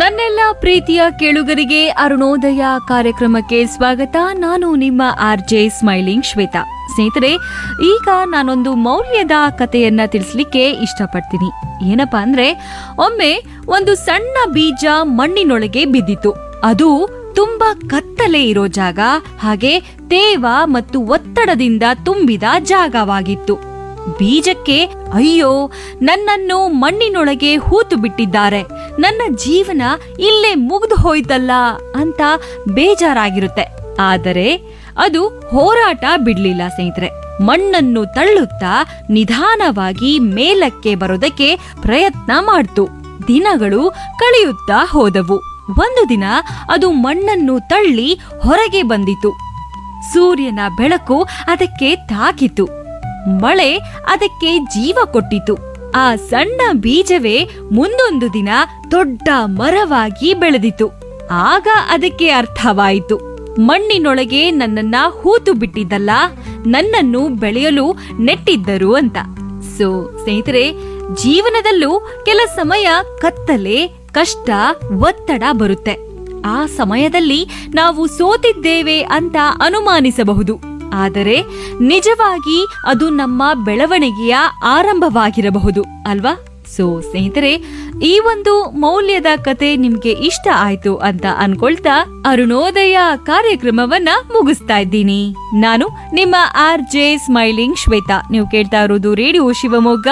ನನ್ನೆಲ್ಲ ಪ್ರೀತಿಯ ಕೇಳುಗರಿಗೆ ಅರುಣೋದಯ ಕಾರ್ಯಕ್ರಮಕ್ಕೆ ಸ್ವಾಗತ. ನಾನು ನಿಮ್ಮ RJ ಸ್ಮೈಲಿಂಗ್ ಶ್ವೇತಾ. ಸ್ನೇಹಿತರೆ, ಈಗ ನಾನೊಂದು ಮೌಲ್ಯದ ಕಥೆಯನ್ನ ತಿಳಿಸ್ಲಿಕ್ಕೆ ಇಷ್ಟಪಡ್ತೀನಿ. ಏನಪ್ಪಾ ಅಂದ್ರೆ, ಒಮ್ಮೆ ಒಂದು ಸಣ್ಣ ಬೀಜ ಮಣ್ಣಿನೊಳಗೆ ಬಿದ್ದಿತು. ಅದು ತುಂಬಾ ಕತ್ತಲೆ ಇರೋ ಜಾಗ, ಹಾಗೆ ತೇವ ಮತ್ತು ಒತ್ತಡದಿಂದ ತುಂಬಿದ ಜಾಗವಾಗಿತ್ತು. ಬೀಜಕ್ಕೆ ಅಯ್ಯೋ, ನನ್ನನ್ನು ಮಣ್ಣಿನೊಳಗೆ ಹೂತು ಬಿಟ್ಟಿದ್ದಾರೆ, ನನ್ನ ಜೀವನ ಇಲ್ಲೇ ಮುಗ್ದು ಹೋಯ್ತಲ್ಲ ಅಂತ ಬೇಜಾರಾಗಿರುತ್ತೆ. ಆದರೆ ಅದು ಹೋರಾಟ ಬಿಡ್ಲಿಲ್ಲ ಸ್ನೇಹಿತರೆ. ಮಣ್ಣನ್ನು ತಳ್ಳುತ್ತಾ ನಿಧಾನವಾಗಿ ಮೇಲಕ್ಕೆ ಬರೋದಕ್ಕೆ ಪ್ರಯತ್ನ ಮಾಡ್ತು. ದಿನಗಳು ಕಳೆಯುತ್ತಾ ಹೋದವು. ಒಂದು ದಿನ ಅದು ಮಣ್ಣನ್ನು ತಳ್ಳಿ ಹೊರಗೆ ಬಂದಿತು. ಸೂರ್ಯನ ಬೆಳಕು ಅದಕ್ಕೆ ತಾಕಿತು. ಮಳೆ ಅದಕ್ಕೆ ಜೀವ ಕೊಟ್ಟಿತು. ಆ ಸಣ್ಣ ಬೀಜವೇ ಮುಂದೊಂದು ದಿನ ದೊಡ್ಡ ಮರವಾಗಿ ಬೆಳೆದಿತು. ಆಗ ಅದಕ್ಕೆ ಅರ್ಥವಾಯಿತು, ಮಣ್ಣಿನೊಳಗೆ ನನ್ನನ್ನ ಹೂತು ಬಿಟ್ಟಿದ್ದಲ್ಲ, ನನ್ನನ್ನು ಬೆಳೆಯಲು ನೆಟ್ಟಿದ್ದರು ಅಂತ. ಸ್ನೇಹಿತರೆ, ಜೀವನದಲ್ಲೂ ಕೆಲ ಸಮಯ ಕತ್ತಲೆ, ಕಷ್ಟ, ಒತ್ತಡ ಬರುತ್ತೆ. ಆ ಸಮಯದಲ್ಲಿ ನಾವು ಸೋತಿದ್ದೇವೆ ಅಂತ ಅನುಮಾನಿಸಬಹುದು. ಆದರೆ ನಿಜವಾಗಿ ಅದು ನಮ್ಮ ಬೆಳವಣಿಗೆಯ ಆರಂಭವಾಗಿರಬಹುದು ಅಲ್ವಾ? ಸ್ನೇಹಿತರೆ, ಈ ಒಂದು ಮೌಲ್ಯದ ಕತೆ ನಿಮ್ಗೆ ಇಷ್ಟ ಆಯ್ತು ಅಂತ ಅನ್ಕೊಳ್ತಾ ಅರುಣೋದಯ ಕಾರ್ಯಕ್ರಮವನ್ನ ಮುಗಿಸ್ತಾ ಇದ್ದೀನಿ. ನಾನು ನಿಮ್ಮ RJ ಸ್ಮೈಲಿಂಗ್ ಶ್ವೇತಾ. ನೀವು ಕೇಳ್ತಾ ಇರೋದು ರೇಡಿಯೋ ಶಿವಮೊಗ್ಗ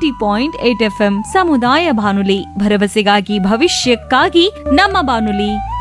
90.8 FM ಸಮುದಾಯ ಬಾನುಲಿ, ಭರವಸೆಗಾಗಿ ಭವಿಷ್ಯಕ್ಕಾಗಿ ನಮ್ಮ ಬಾನುಲಿ.